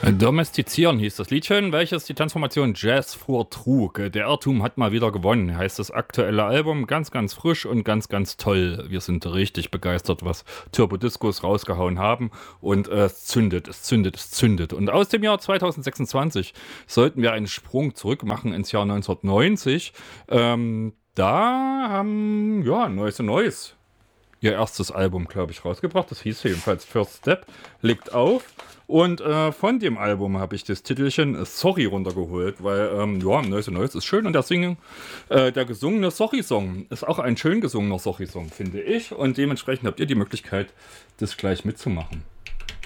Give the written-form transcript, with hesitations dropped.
Domestizieren hieß das Liedchen, welches die Transformation Jazz vortrug. Der Irrtum hat mal wieder gewonnen, heißt das aktuelle Album. Ganz, ganz frisch und ganz, ganz toll. Wir sind richtig begeistert, was Turbo Discos rausgehauen haben. Und es zündet, es zündet, es zündet. Und aus dem Jahr 2026 sollten wir einen Sprung zurück machen ins Jahr 1990. Da haben, ja, Neues ihr erstes Album, glaube ich, rausgebracht. Das hieß jedenfalls First Step, legt auf. Und von dem Album habe ich das Titelchen Sorry runtergeholt, weil, ja, Neues ist schön und der gesungene Sorry-Song ist auch ein schön gesungener Sorry-Song, finde ich. Und dementsprechend habt ihr die Möglichkeit, das gleich mitzumachen.